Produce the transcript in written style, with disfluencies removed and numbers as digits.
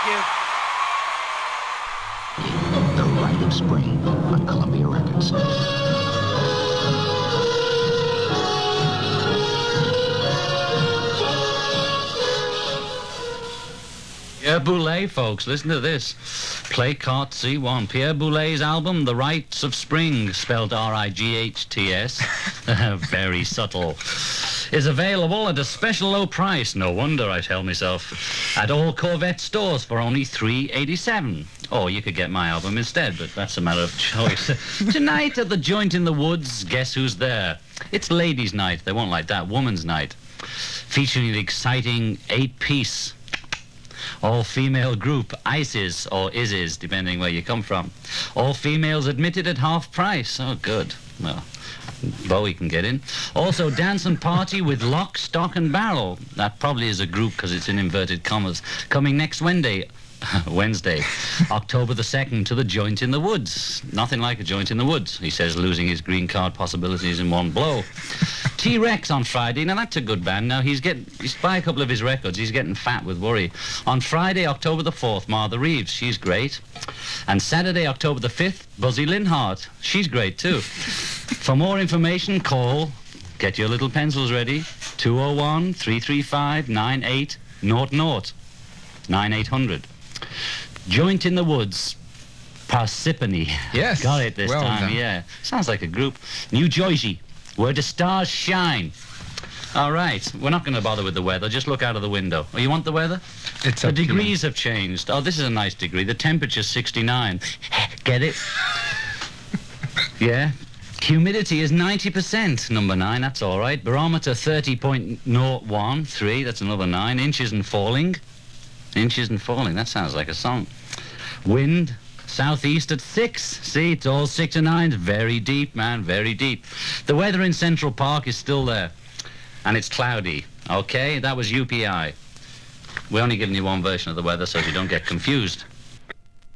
you. The Rite of Spring on Columbia Records. Pierre Boulez, folks, listen to this. Play Cart C1. Pierre Boulez's album, The Rites of Spring, spelled R-I-G-H-T-S, very subtle, is available at a special low price. No wonder, I tell myself. At all Corvette stores for only $3.87. Or you could get my album instead, but that's a matter of choice. Tonight at the Joint in the Woods, guess who's there? It's ladies' night. They won't like that. Woman's night. Featuring the exciting 8-piece all-female group, ISIS, or ISIS, depending where you come from. All females admitted at half price. Oh, good. Well, Bowie can get in. Also, Dance and Party with Lock, Stock and Barrel. That probably is a group because it's in inverted commas. Coming next Wednesday, October the 2nd, to the Joint in the Woods. Nothing like a Joint in the Woods, he says, losing his green card possibilities in one blow. T-Rex on Friday. Now, that's a good band. Now, he's by a couple of his records, he's getting fat with worry. On Friday, October the 4th, Martha Reeves. She's great. And Saturday, October the 5th, Buzzy Linhart. She's great, too. For more information, call, get your little pencils ready, 201-335-9800. 9800. Joint in the Woods. Parsippany. Yes. Got it this time, done. yeah. Sounds like a group. New Jersey, where the stars shine. All right, we're not going to bother with the weather. Just look out of the window. Oh, you want the weather? It's The up to you. degrees have changed. Oh, this is a nice degree. The temperature's 69. Get it? Yeah. Humidity is 90%, number 9, that's all right. Barometer 30.013, that's another 9. Inches and falling. Inches and falling, that sounds like a song. Wind, southeast at 6. See, it's all 6 and 9. Very deep, man, very deep. The weather in Central Park is still there. And it's cloudy. Okay, that was UPI. We're only giving you one version of the weather so you don't get confused.